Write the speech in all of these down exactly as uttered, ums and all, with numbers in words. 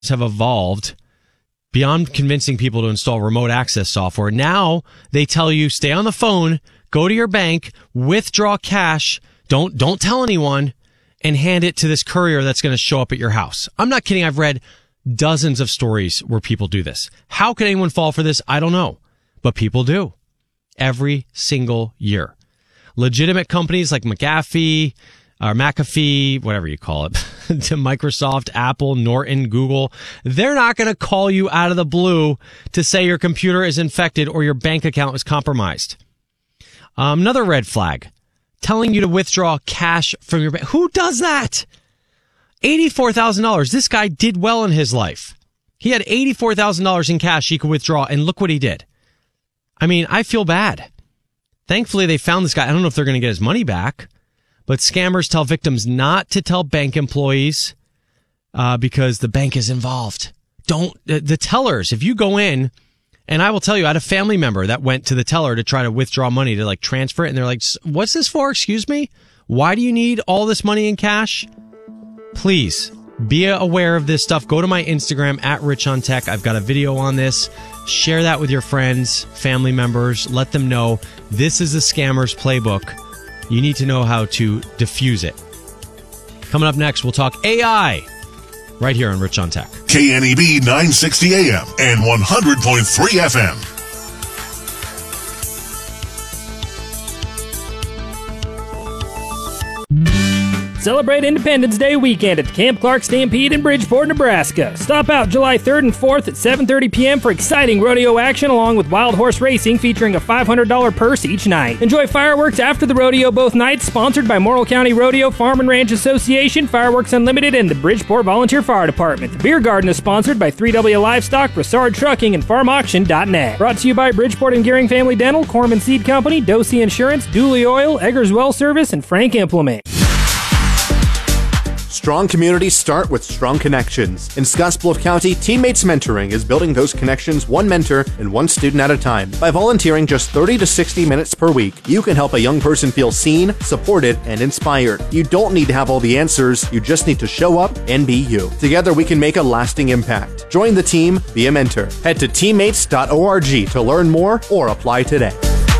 have evolved beyond convincing people to install remote access software. Now they tell you, stay on the phone, go to your bank, withdraw cash, don't don't tell anyone, and hand it to this courier that's going to show up at your house. I'm not kidding. I've read dozens of stories where people do this. How could anyone fall for this? I don't know. But people do. Every single year. Legitimate companies like McAfee, or McAfee, whatever you call it, to Microsoft, Apple, Norton, Google, they're not going to call you out of the blue to say your computer is infected or your bank account is compromised. Um, another red flag, telling you to withdraw cash from your bank. Who does that? eighty-four thousand dollars. This guy did well in his life. He had eighty-four thousand dollars in cash he could withdraw, and look what he did. I mean, I feel bad. Thankfully, they found this guy. I don't know if they're going to get his money back. But scammers tell victims not to tell bank employees uh, because the bank is involved. Don't, the, the tellers, if you go in, and I will tell you, I had a family member that went to the teller to try to withdraw money to like transfer it. And they're like, what's this for? Excuse me? Why do you need all this money in cash? Please be aware of this stuff. Go to my Instagram at Rich on Tech. I've got a video on this. Share that with your friends, family members. Let them know this is the scammer's playbook. You need to know how to diffuse it. Coming up next, we'll talk A I right here on Rich on Tech. K N E B nine sixty A M and one hundred point three F M. Celebrate Independence Day weekend at the Camp Clark Stampede in Bridgeport, Nebraska. Stop out July third and fourth at seven thirty p.m. for exciting rodeo action along with wild horse racing featuring a five hundred dollars purse each night. Enjoy fireworks after the rodeo both nights, sponsored by Morrill County Rodeo Farm and Ranch Association, Fireworks Unlimited, and the Bridgeport Volunteer Fire Department. The beer garden is sponsored by three W Livestock, Broussard Trucking, and Farm Auction dot net. Brought to you by Bridgeport and Gearing Family Dental, Corman Seed Company, Dosey Insurance, Dooley Oil, Eggers Well Service, and Frank Implement. Strong communities start with strong connections. In Scottsbluff County, Teammates Mentoring is building those connections one mentor and one student at a time. By volunteering just thirty to sixty minutes per week, you can help a young person feel seen, supported, and inspired. You don't need to have all the answers, you just need to show up and be you. Together we can make a lasting impact. Join the team, be a mentor. Head to teammates dot org to learn more or apply today.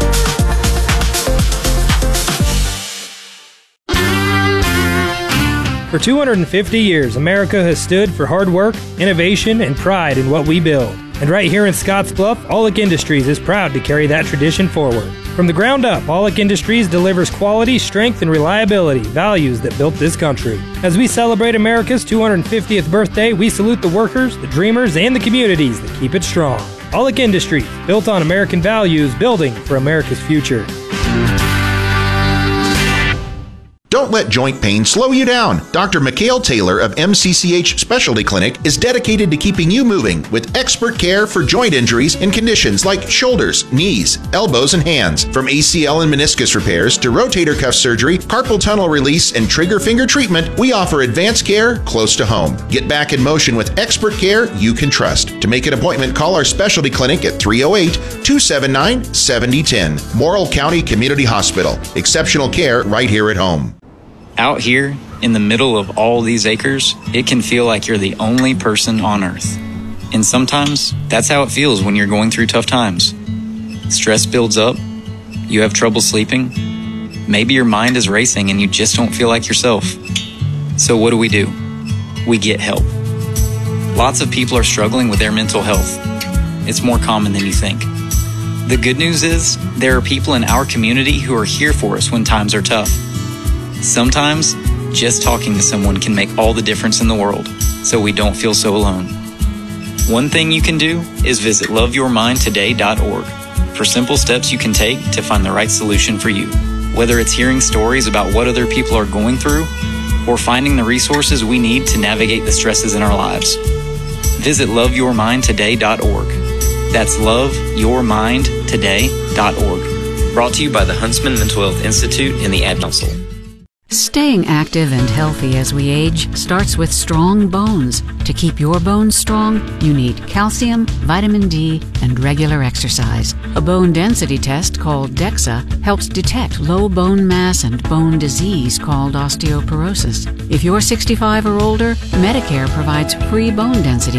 For two hundred fifty years, America has stood for hard work, innovation, and pride in what we build. And right here in Scottsbluff, Aulick Industries is proud to carry that tradition forward. From the ground up, Aulick Industries delivers quality, strength, and reliability, values that built this country. As we celebrate America's two hundred fiftieth birthday, we salute the workers, the dreamers, and the communities that keep it strong. Aulick Industries, built on American values, building for America's future. Don't let joint pain slow you down. Doctor Mikhail Taylor of M C C H Specialty Clinic is dedicated to keeping you moving with expert care for joint injuries and conditions like shoulders, knees, elbows, and hands. From A C L and meniscus repairs to rotator cuff surgery, carpal tunnel release, and trigger finger treatment, we offer advanced care close to home. Get back in motion with expert care you can trust. To make an appointment, call our specialty clinic at three oh eight, two seven nine, seven oh one oh. Morrill County Community Hospital. Exceptional care right here at home. Out here, in the middle of all these acres, it can feel like you're the only person on Earth. And sometimes, that's how it feels when you're going through tough times. Stress builds up, you have trouble sleeping, maybe your mind is racing and you just don't feel like yourself. So what do we do? We get help. Lots of people are struggling with their mental health. It's more common than you think. The good news is, there are people in our community who are here for us when times are tough. Sometimes, just talking to someone can make all the difference in the world, so we don't feel so alone. One thing you can do is visit love your mind today dot org for simple steps you can take to find the right solution for you. Whether it's hearing stories about what other people are going through, or finding the resources we need to navigate the stresses in our lives. Visit love your mind today dot org. That's love your mind today dot org. Brought to you by the Huntsman Mental Health Institute and the Ad Council. Staying active and healthy as we age starts with strong bones. To keep your bones strong, you need calcium, vitamin D, and regular exercise. A bone density test called DEXA helps detect low bone mass and bone disease called osteoporosis. If you're sixty-five or older, Medicare provides free bone density